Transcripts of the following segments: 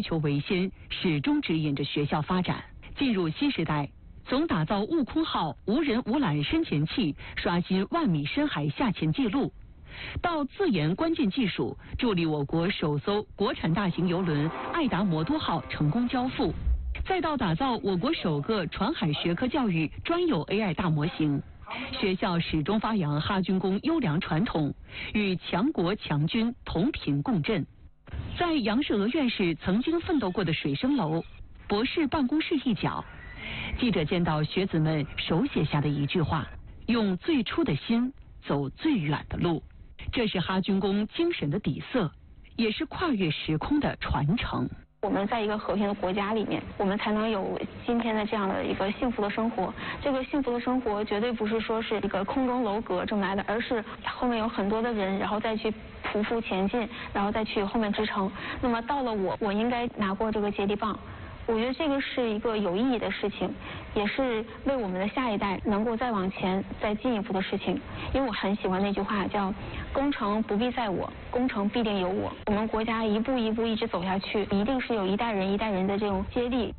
求为先，始终指引着学校发展。进入新时代，从打造悟空号无人无缆深潜器，刷新万米深海下潜纪录，到自研关键技术，助力我国首艘国产大型邮轮爱达摩多号成功交付，再到打造我国首个船海学科教育专有 AI 大模型。学校始终发扬哈军工优良传统，与强国强军同频共振。在杨世娥院士曾经奋斗过的水生楼博士办公室一角，记者见到学子们手写下的一句话：用最初的心走最远的路。这是哈军工精神的底色，也是跨越时空的传承。 我们在一个和平的国家里面，我们才能有今天的这样的一个幸福的生活。这个幸福的生活绝对不是说是一个空中楼阁这么来的，而是后面有很多的人，然后再去匍匐前进，然后再去后面支撑。那么到了我应该拿过这个接力棒。我觉得这个是一个有意义的事情，也是为我们的下一代能够再往前再进一步的事情。因为我很喜欢那句话叫工程不必在我，工程必定有我。我们国家一步一步一直走下去，一定是有一代人一代人的这种接力。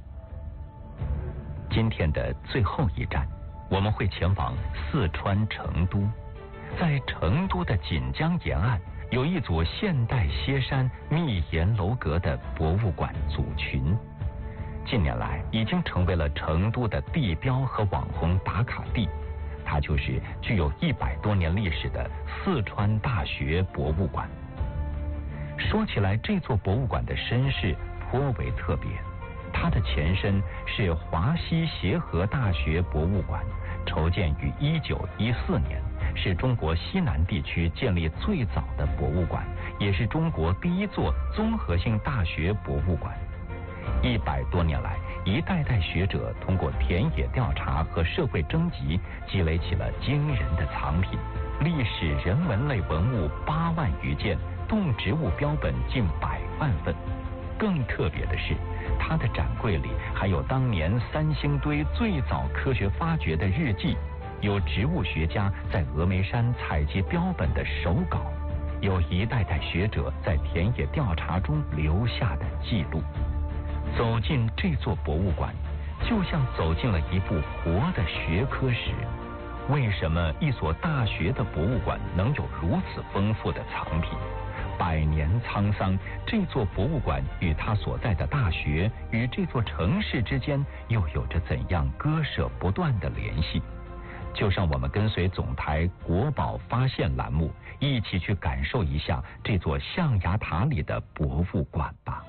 今天的最后一站，我们会前往四川成都。在成都的锦江沿岸，有一组现代歇山密檐楼阁的博物馆组群。近年来已经成为了成都的地标和网红打卡地，它就是具有100多年历史的四川大学博物馆。说起来，这座博物馆的身世颇为特别，它的前身是华西协和大学博物馆，筹建于1914年，是中国西南地区建立最早的博物馆，也是中国第一座综合性大学博物馆。100多年来，一代代学者通过田野调查和社会征集，积累起了惊人的藏品，历史人文类文物8万余件，动植物标本近100万份。更特别的是，它的展柜里还有当年三星堆最早科学发掘的日记，有植物学家在峨眉山采集标本的手稿，有一代代学者在田野调查中留下的记录。走进这座博物馆，就像走进了一部活的学科史。为什么一所大学的博物馆能有如此丰富的藏品？100年沧桑，这座博物馆与它所在的大学与这座城市之间又有着怎样割舍不断的联系？就让我们跟随总台国宝发现栏目，一起去感受一下这座象牙塔里的博物馆吧。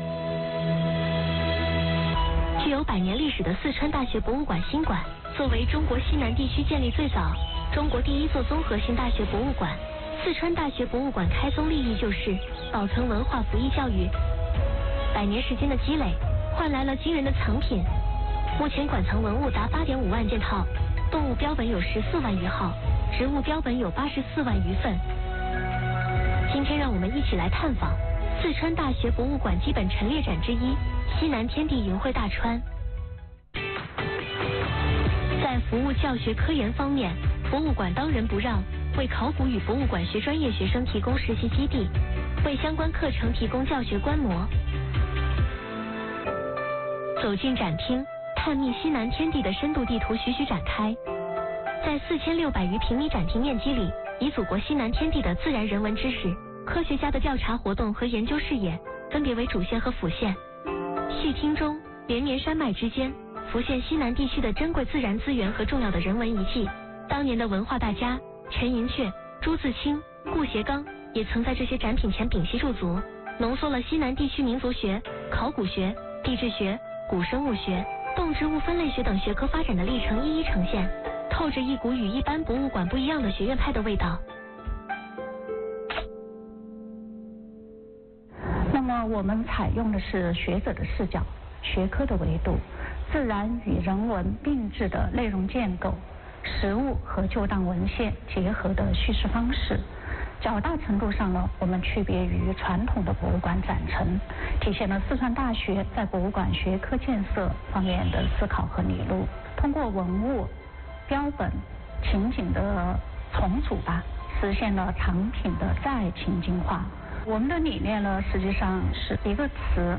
具有100年历史的四川大学博物馆新馆，作为中国西南地区建立最早、中国第一座综合性大学博物馆，四川大学博物馆开宗立义就是保存文化服役教育。100年时间的积累，换来了惊人的藏品。目前馆藏文物达8.5万件套，动物标本有14万余号，植物标本有84万余份。今天让我们一起来探访四川大学博物馆基本陈列展之一——西南天地云会大川。在服务教学科研方面，博物馆当仁不让，为考古与博物馆学专业学生提供实习基地，为相关课程提供教学观摩。走进展厅，探秘西南天地的深度地图徐徐展开。在4600余平米展厅面积里，以祖国西南天地的自然人文知识、科学家的调查活动和研究视野分别为主线和辅线。细听中，连绵山脉之间浮现西南地区的珍贵自然资源和重要的人文遗迹。当年的文化大家陈寅恪、朱自清、顾颉刚也曾在这些展品前屏息驻足，浓缩了西南地区民族学、考古学、地质学、古生物学、动植物分类学等学科发展的历程一一呈现，透着一股与一般博物馆不一样的学院派的味道。 那么我们采用的是学者的视角、学科的维度、自然与人文并置的内容建构、实物和旧档文献结合的叙事方式。较大程度上呢，我们区别于传统的博物馆展陈，体现了四川大学在博物馆学科建设方面的思考和理路。通过文物、标本、情景的重组吧，实现了藏品的再情境化。我们的理念呢，实际上是一个词